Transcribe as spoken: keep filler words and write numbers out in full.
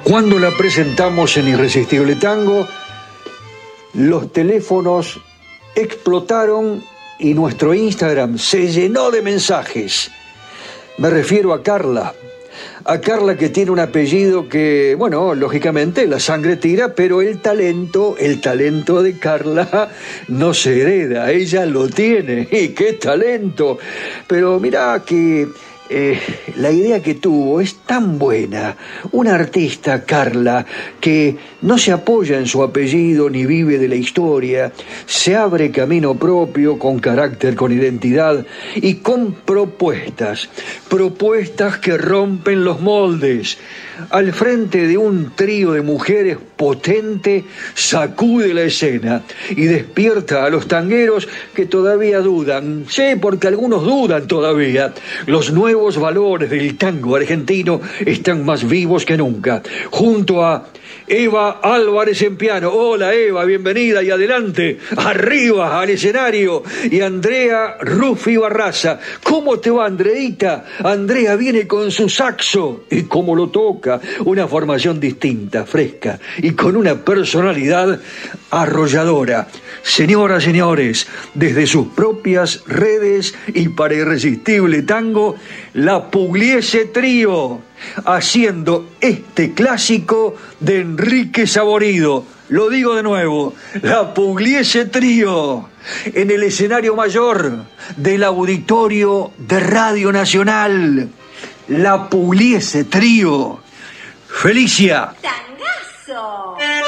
Cuando la presentamos en Irresistible Tango, los teléfonos explotaron y nuestro Instagram se llenó de mensajes. Me refiero a Carla. A Carla, que tiene un apellido que, bueno, lógicamente la sangre tira, pero el talento, el talento de Carla no se hereda, ella lo tiene. ¡Y qué talento! Pero mirá que eh, la idea que tuvo es tan buena. Una artista, Carla, que no se apoya en su apellido ni vive de la historia, se abre camino propio, con carácter, con identidad y con propuestas. Propuestas que rompen los moldes. Al frente de un trío de mujeres potente, sacude la escena y despierta a los tangueros que todavía dudan. Sí, porque algunos dudan todavía. Los nuevos valores del tango argentino están más vivos que nunca. Junto a Eva Álvarez en piano. Hola Eva, bienvenida y adelante, arriba al escenario. Y Andrea Rufi Barraza. ¿Cómo te va, Andreita? Andrea viene con su saxo. ¿Y cómo lo toca? Una formación distinta, fresca y con una personalidad arrolladora. Señoras, señores, desde sus propias redes y para Irresistible Tango, la Pugliese Trío, haciendo este clásico de Enrique Saborido. Lo digo de nuevo, la Pugliese Trío, en el escenario mayor del auditorio de Radio Nacional. La Pugliese Trío. ¡Felicia! ¡Tangazo!